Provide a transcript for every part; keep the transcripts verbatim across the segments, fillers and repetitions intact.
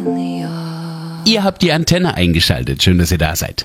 Ihr habt die Antenne eingeschaltet. Schön, dass ihr da seid.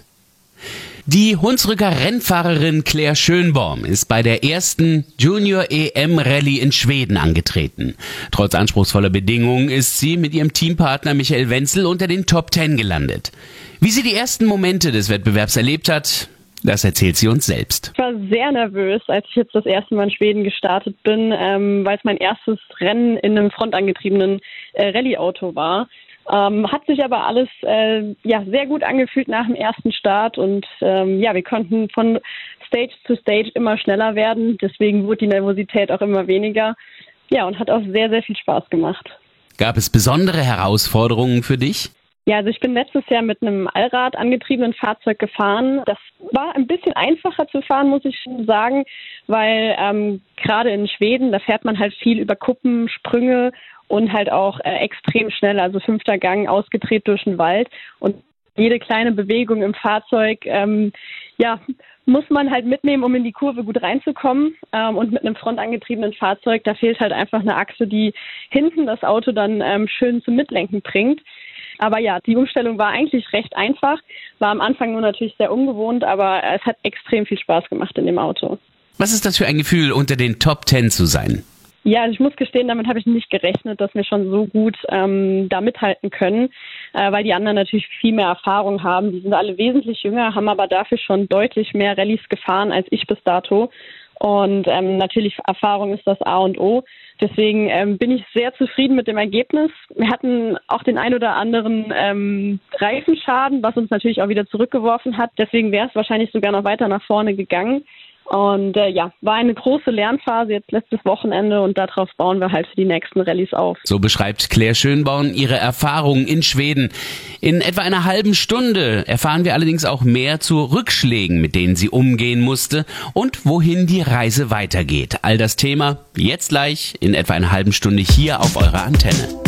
Die Hunsrücker Rennfahrerin Claire Schönborn ist bei der ersten Junior-E M-Rallye in Schweden angetreten. Trotz anspruchsvoller Bedingungen ist sie mit ihrem Teampartner Michael Wenzel unter den Top Ten gelandet. Wie sie die ersten Momente des Wettbewerbs erlebt hat, das erzählt sie uns selbst. Ich war sehr nervös, als ich jetzt das erste Mal in Schweden gestartet bin, ähm, weil es mein erstes Rennen in einem frontangetriebenen äh, Rallye-Auto war. Ähm, hat sich aber alles äh, ja sehr gut angefühlt nach dem ersten Start und ähm, ja, wir konnten von Stage zu Stage immer schneller werden. Deswegen wurde die Nervosität auch immer weniger. Ja, und hat auch sehr, sehr viel Spaß gemacht. Gab es besondere Herausforderungen für dich? Ja, also ich bin letztes Jahr mit einem Allrad angetriebenen Fahrzeug gefahren. Das war ein bisschen einfacher zu fahren, muss ich sagen, weil ähm, gerade in Schweden, da fährt man halt viel über Kuppen, Sprünge und halt auch äh, extrem schnell, also fünfter Gang, ausgedreht durch den Wald. Und jede kleine Bewegung im Fahrzeug, ähm, ja, muss man halt mitnehmen, um in die Kurve gut reinzukommen. Ähm, und mit einem frontangetriebenen Fahrzeug, da fehlt halt einfach eine Achse, die hinten das Auto dann ähm, schön zum Mitlenken bringt. Aber ja, die Umstellung war eigentlich recht einfach, war am Anfang nur natürlich sehr ungewohnt, aber es hat extrem viel Spaß gemacht in dem Auto. Was ist das für ein Gefühl, unter den Top Ten zu sein? Ja, also ich muss gestehen, damit habe ich nicht gerechnet, dass wir schon so gut ähm, da mithalten können, äh, weil die anderen natürlich viel mehr Erfahrung haben. Die sind alle wesentlich jünger, haben aber dafür schon deutlich mehr Rallyes gefahren als ich bis dato. Und ähm, natürlich Erfahrung ist das A und O. Deswegen ähm, bin ich sehr zufrieden mit dem Ergebnis. Wir hatten auch den ein oder anderen ähm, Reifenschaden, was uns natürlich auch wieder zurückgeworfen hat. Deswegen wäre es wahrscheinlich sogar noch weiter nach vorne gegangen. Und äh, ja, war eine große Lernphase jetzt letztes Wochenende und darauf bauen wir halt für die nächsten Rallyes auf. So beschreibt Claire Schönborn ihre Erfahrungen in Schweden. In etwa einer halben Stunde erfahren wir allerdings auch mehr zu Rückschlägen, mit denen sie umgehen musste und wohin die Reise weitergeht. All das Thema jetzt gleich in etwa einer halben Stunde hier auf eurer Antenne.